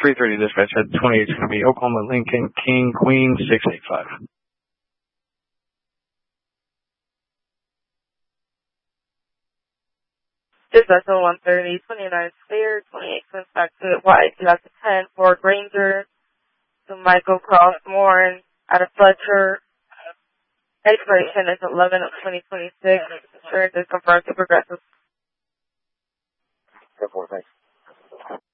330 dispatch at 28 is going to be Oklahoma Lincoln King Queen 685. Dispatch 130, 29 clear, 28 comes back to Y 2010 Ford Ranger to Michael Cross Moore out of Fletcher. Expiration is 11 of 2026. Insurance is confirmed to Progressive. 10-4, thanks.